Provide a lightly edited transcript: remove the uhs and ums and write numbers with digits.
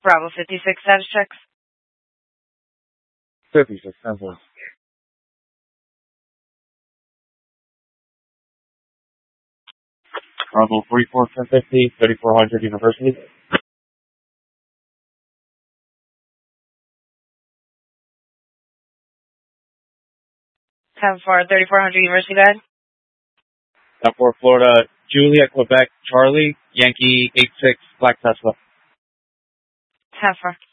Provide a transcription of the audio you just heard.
Bravo 56, status checks. 56, 10-4. Bravo 44, 1050, 3400 University. 10-4, 3400 University bed. 10-4, Florida, Juliet, Quebec, Charlie, Yankee 86, Black Tesla. 10-4.